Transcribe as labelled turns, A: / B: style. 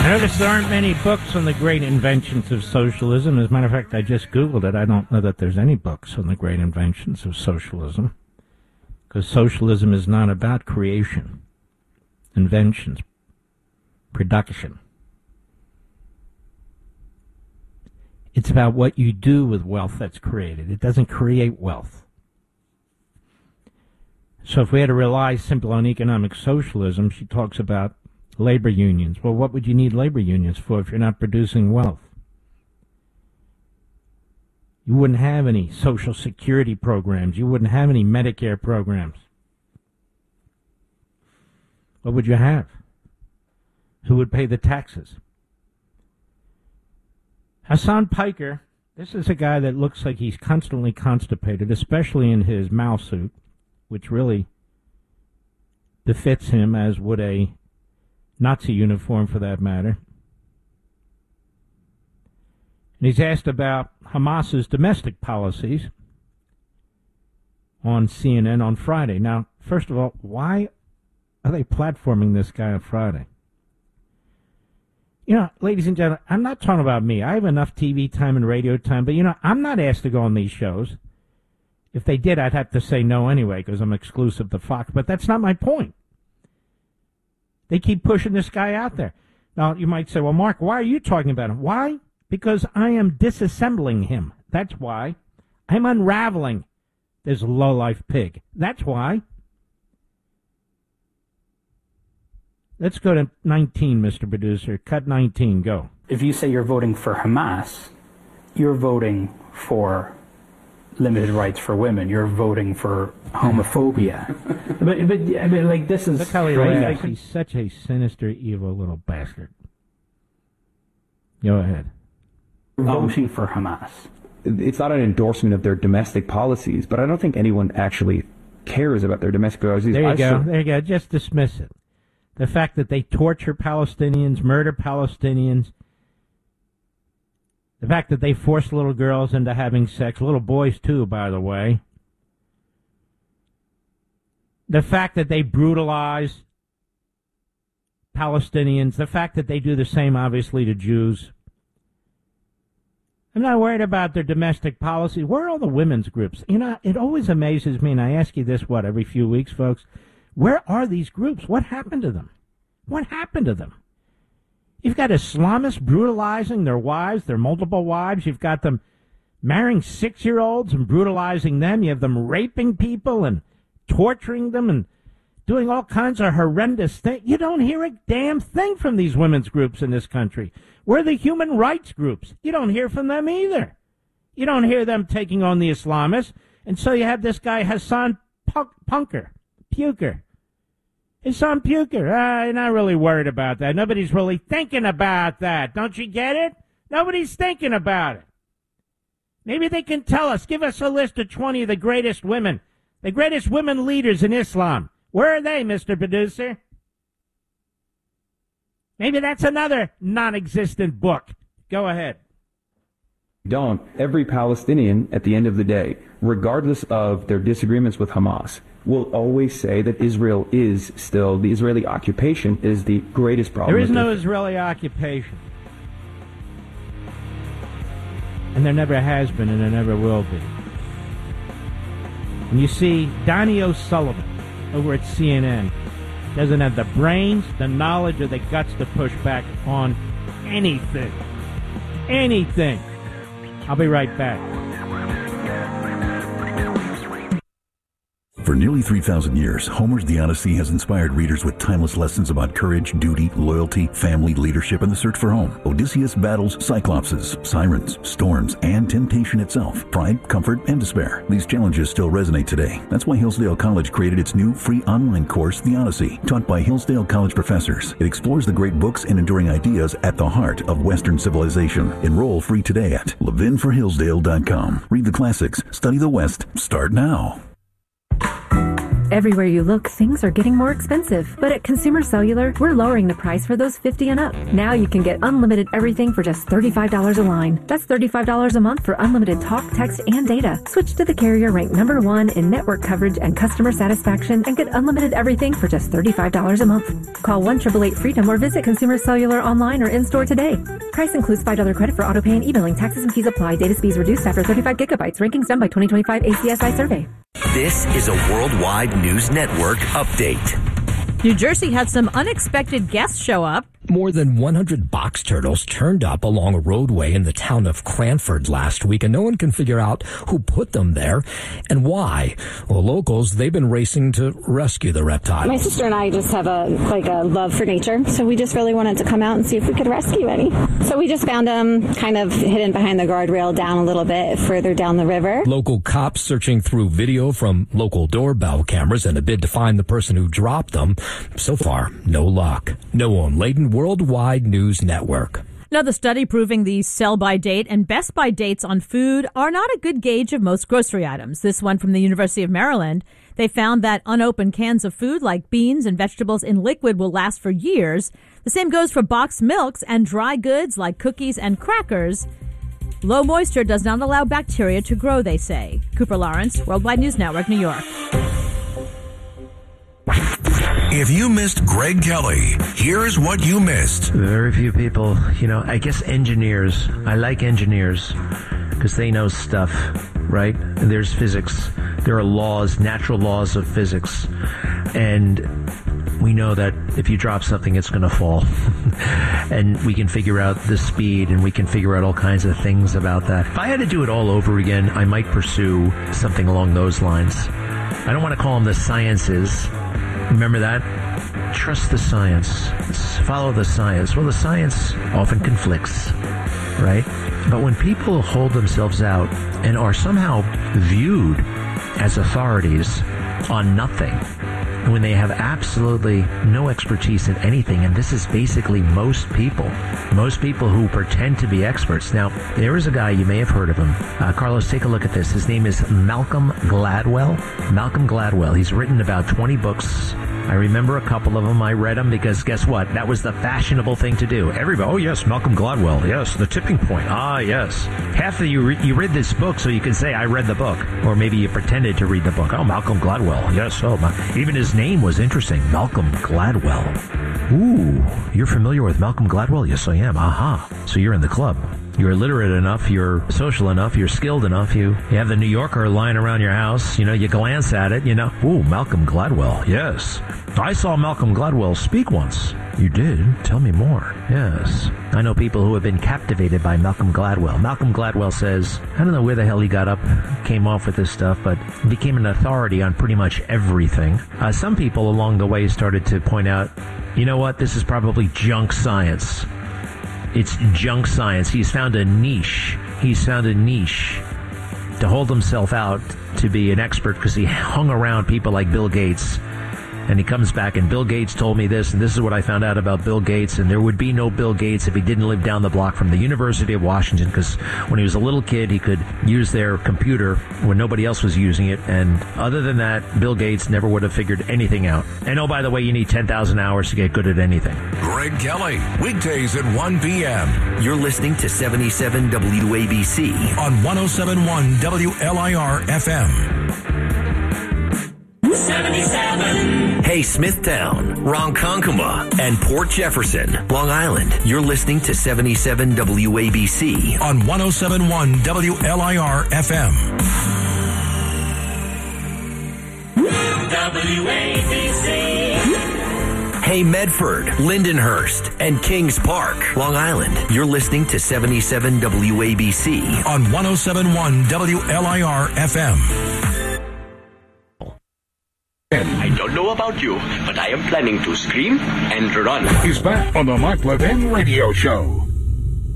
A: I noticed there aren't many books on the great inventions of socialism. As a matter of fact, I just Googled it. I don't know that there's any books on the great inventions of socialism, because socialism is not about creation, inventions, production. It's about what you do with wealth that's created. It doesn't create wealth. So if we had to rely simply on economic socialism, she talks about labor unions. Well, what would you need labor unions for if you're not producing wealth? You wouldn't have any Social Security programs. You wouldn't have any Medicare programs. What would you have? Who would pay the taxes? Hassan Piker, this is a guy that looks like he's constantly constipated, especially in his Mao suit, which really befits him, as would a Nazi uniform for that matter. And he's asked about Hamas's domestic policies on CNN on Friday. Now, first of all, why are they platforming this guy on Friday? You know, ladies and gentlemen, I'm not talking about me. I have enough TV time and radio time, but, you know, I'm not asked to go on these shows. If they did, I'd have to say no anyway, because I'm exclusive to Fox, but that's not my point. They keep pushing this guy out there. Now, you might say, well, Mark, why are you talking about him? Why? Because I am disassembling him. That's why. I'm unraveling this lowlife pig. That's why. Let's go to 19, Mr. Producer. Cut 19. Go.
B: If you say you're voting for Hamas, you're voting for limited rights for women. You're voting for homophobia. but like, this is...
A: Look how he laughs. He's such a sinister, evil little bastard. Go ahead.
B: Voting for Hamas.
C: It's not an endorsement of their domestic policies, but I don't think anyone actually cares about their domestic policies.
A: There you go. There you go. Just dismiss it. The fact that they torture Palestinians, murder Palestinians, the fact that they force little girls into having sex, little boys too, by the way. The fact that they brutalize Palestinians, the fact that they do the same, obviously, to Jews. I'm not worried about their domestic policy. Where are all the women's groups? You know, it always amazes me, and I ask you this, every few weeks, folks? Where are these groups? What happened to them? What happened to them? You've got Islamists brutalizing their wives, their multiple wives. You've got them marrying 6-year-olds and brutalizing them. You have them raping people and torturing them and doing all kinds of horrendous things. You don't hear a damn thing from these women's groups in this country. Where are the human rights groups? You don't hear from them either. You don't hear them taking on the Islamists. And so you have this guy, Hassan Puker. Hassan Puker. You're not really worried about that. Nobody's really thinking about that. Don't you get it? Nobody's thinking about it. Maybe they can tell us, give us a list of 20 of the greatest women leaders in Islam. Where are they, Mr. Producer? Maybe that's another non-existent book. Go ahead.
C: Don't. Every Palestinian, at the end of the day, regardless of their disagreements with Hamas, will always say that Israel is still, the Israeli occupation is the greatest problem.
A: There is no Israeli occupation. And there never has been, and there never will be. And you see, Donnie O'Sullivan over at CNN doesn't have the brains, the knowledge, or the guts to push back on anything. Anything. I'll be right back.
D: For nearly 3,000 years, Homer's The Odyssey has inspired readers with timeless lessons about courage, duty, loyalty, family, leadership, and the search for home. Odysseus battles cyclopses, sirens, storms, and temptation itself, pride, comfort, and despair. These challenges still resonate today. That's why Hillsdale College created its new free online course, The Odyssey, taught by Hillsdale College professors. It explores the great books and enduring ideas at the heart of Western civilization. Enroll free today at levinforhillsdale.com. Read the classics, study the West, start now.
E: Everywhere you look, things are getting more expensive. But at Consumer Cellular, we're lowering the price for those 50 and up. Now you can get unlimited everything for just $35 a line. That's $35 a month for unlimited talk, text, and data. Switch to the carrier ranked #1 in network coverage and customer satisfaction and get unlimited everything for just $35 a month. Call 1-888-FREEDOM or visit Consumer Cellular online or in-store today. Price includes $5 credit for auto pay and e-billing. Taxes and fees apply. Data speeds reduced after 35 gigabytes. Rankings done by 2025 ACSI survey.
F: This is a Worldwide News Network update.
G: New Jersey had some unexpected guests show up.
H: More than 100 box turtles turned up along a roadway in the town of Cranford last week, and no one can figure out who put them there and why. Well, locals, they've been racing to rescue the reptiles.
I: My sister and I just have a love for nature, so we just really wanted to come out and see if we could rescue any. So we just found them kind of hidden behind the guardrail down a little bit further down the river.
H: Local cops searching through video from local doorbell cameras in a bid to find the person who dropped them. So far, no luck. Noah Layden, Worldwide News Network.
G: Another study proving the sell-by date and best-by dates on food are not a good gauge of most grocery items. This one from the University of Maryland. They found that unopened cans of food like beans and vegetables in liquid will last for years. The same goes for boxed milks and dry goods like cookies and crackers. Low moisture does not allow bacteria to grow, they say. Cooper Lawrence, Worldwide News Network, New York.
F: If you missed Greg Kelly, here's what you missed.
J: Very few people, I guess engineers. I like engineers because they know stuff, right? There's physics. There are laws, natural laws of physics. And we know that if you drop something, it's going to fall. And we can figure out the speed and we can figure out all kinds of things about that. If I had to do it all over again, I might pursue something along those lines. I don't want to call them the sciences. Remember that? Trust the science. Follow the science. Well, the science often conflicts, right? But when people hold themselves out and are somehow viewed as authorities on nothing, when they have absolutely no expertise in anything, and this is basically most people who pretend to be experts. Now, there is a guy, you may have heard of him. Carlos, take a look at this. His name is Malcolm Gladwell. Malcolm Gladwell. He's written about 20 books. I remember a couple of them. I read them because guess what? That was the fashionable thing to do. Everybody, oh yes, Malcolm Gladwell. Yes, The Tipping Point. Ah, yes. Half of you read this book so you can say, I read the book. Or maybe you pretended to read the book. Oh, Malcolm Gladwell. Yes, even his name was interesting. Malcolm Gladwell. Ooh, you're familiar with Malcolm Gladwell? Yes, I am. Aha. So you're in the club. You're literate enough, you're social enough, you're skilled enough, you have the New Yorker lying around your house, you glance at it, ooh, Malcolm Gladwell, yes. I saw Malcolm Gladwell speak once. You did? Tell me more. Yes. I know people who have been captivated by Malcolm Gladwell. Malcolm Gladwell says, I don't know where the hell he got up, came off with this stuff, but became an authority on pretty much everything. Some people along the way started to point out, you know what, this is probably junk science. It's junk science. He's found a niche. To hold himself out to be an expert because he hung around people like Bill Gates. And he comes back and Bill Gates told me this, and this is what I found out about Bill Gates, and there would be no Bill Gates if he didn't live down the block from the University of Washington, because when he was a little kid, he could use their computer when nobody else was using it, and other than that, Bill Gates never would have figured anything out. And oh, by the way, you need 10,000 hours to get good at anything.
F: Greg Kelly, weekdays at 1 p.m. You're listening to 77 WABC on 107.1 WLIR FM. 77. Hey, Smithtown, Ronkonkoma, and Port Jefferson, Long Island. You're listening to 77 WABC on 107.1 WLIR FM. WABC. Hey, Medford, Lindenhurst, and Kings Park, Long Island. You're listening to 77 WABC on 107.1 WLIR FM.
K: I don't know about you, but I am planning to scream and run.
L: He's back on the Mark Levin Radio Show.